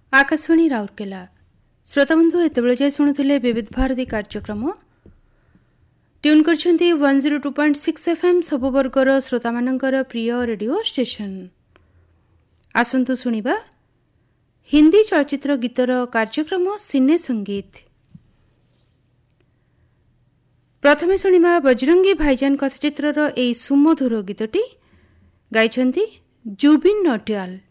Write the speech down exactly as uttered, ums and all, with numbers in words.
आकाशवाणी राउरकेला श्रोताबंधु एतबेले जाय शुणुथिले विविध भारती कार्यक्रम tune करछन्ती one zero two point six FM सबु वर्गर श्रोता मानकर प्रिय रेडियो स्टेशन। आसंतु सुनिबा हिंदी चलचित्र गीतर कार्यक्रम सिने संगीत। प्रथमे सुनिबा बजरंगी भाईजान कथाचित्रर एई सुमधुर गीतटी गाइछन्ती जुबिन नौटियाल।